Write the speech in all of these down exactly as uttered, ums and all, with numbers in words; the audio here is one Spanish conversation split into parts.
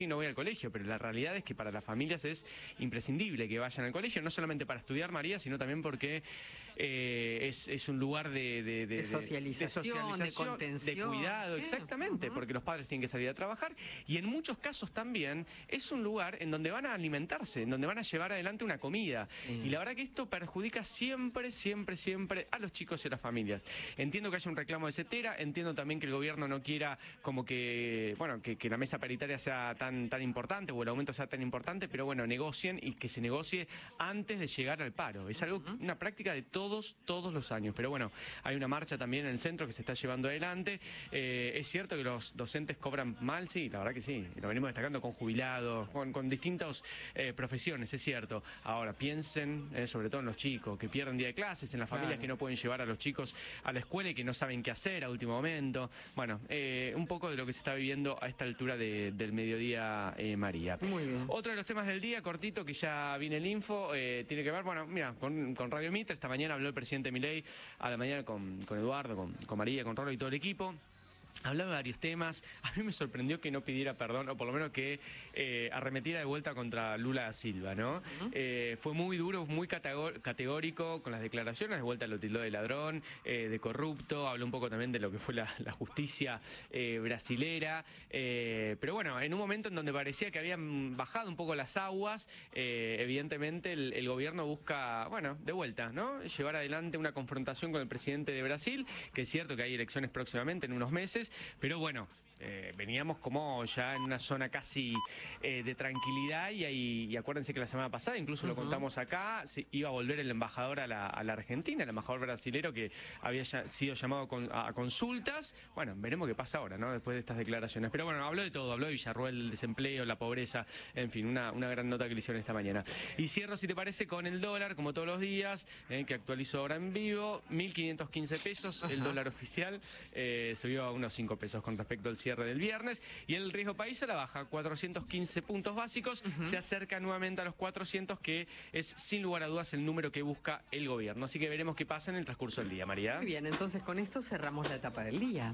y no voy al colegio, pero la realidad es que para las familias es imprescindible que vayan al colegio, no solamente para estudiar, María, sino también porque eh, es, es un lugar de, de, de, de, socialización, de, socialización, de contención, de cuidado, sí, exactamente, uh-huh. porque los padres tienen que salir a trabajar y en muchos casos también es un lugar en donde van a alimentarse, en donde van a llevar adelante una comida. Uh-huh. Y la verdad que esto perjudica siempre, siempre, siempre a los chicos y a las familias. Entiendo que haya un reclamo de CETERA, entiendo también que el gobierno no quiera como que, bueno, que, que la mesa paritaria sea tan tan importante o el aumento sea tan importante, pero bueno, negocien y que se negocie antes de llegar al paro. Es algo, uh-huh. una práctica de todos, todos los años. Pero bueno, hay una marcha también en el centro que se está llevando adelante. Eh, es cierto que los docentes cobran mal, sí, la verdad que sí. Lo venimos destacando con jubilados, con, con distintas eh, profesiones, es cierto. Ahora, piensen eh, sobre todo en los chicos que pierden día de clases, en las familias claro. que no pueden llevar a los chicos a la escuela y que no saben qué hacer a último momento. Bueno, eh, un poco de lo que se está viviendo a esta altura de, del mediodía. Eh, María. Muy bien. Otro de los temas del día, cortito, que ya viene el info, eh, tiene que ver, bueno, mira, con, con Radio Mitre. Esta mañana habló el presidente Milei a la mañana con, con Eduardo, con, con María, con Rolo y todo el equipo. Hablaba de varios temas. A mí me sorprendió que no pidiera perdón, o por lo menos que eh, arremetiera de vuelta contra Lula da Silva, ¿no? Uh-huh. eh, fue muy duro, muy categórico con las declaraciones. De vuelta lo tildó de ladrón, eh, de corrupto. Habló un poco también de lo que fue la, la justicia eh, brasilera. Eh, pero bueno, en un momento en donde parecía que habían bajado un poco las aguas, eh, evidentemente el, el gobierno busca, bueno, de vuelta, ¿no? Llevar adelante una confrontación con el presidente de Brasil, que es cierto que hay elecciones próximamente, en unos meses. Pero bueno, eh, veníamos como ya en una zona casi eh, de tranquilidad y, y, y acuérdense que la semana pasada, incluso uh-huh. lo contamos acá, se iba a volver el embajador a la, a la Argentina, el embajador brasilero que había ya, sido llamado con, a, a consultas. Bueno, veremos qué pasa ahora, ¿no? Después de estas declaraciones. Pero bueno, habló de todo, habló de Villarruel, el desempleo, la pobreza, en fin, una, una gran nota que le hicieron esta mañana. Y cierro, si te parece, con el dólar, como todos los días, eh, que actualizo ahora en vivo, mil quinientos quince pesos, uh-huh. el dólar oficial, eh, subió a unos cinco pesos con respecto al cierre del viernes, y el riesgo país a la baja, cuatrocientos quince puntos básicos, uh-huh. se acerca nuevamente a los cuatrocientos, que es sin lugar a dudas el número que busca el gobierno. Así que veremos qué pasa en el transcurso del día, María. Muy bien, entonces con esto cerramos la etapa del día.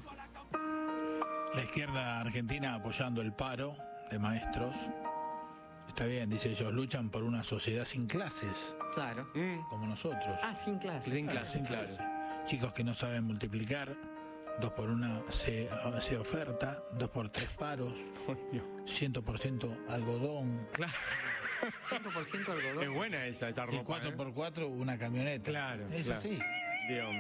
La izquierda argentina apoyando el paro de maestros. Está bien, dice, ellos luchan por una sociedad sin clases. Claro. Como nosotros. Ah, sin clases. Sin clases, sin claro. clases. Chicos que no saben multiplicar. Dos por una se, se oferta, dos por tres paros, cien por ciento algodón. Claro. cien por ciento algodón. Es buena esa, esa ropa. Y cuatro por cuatro ¿eh? una camioneta. Claro. Es claro. así. Dios.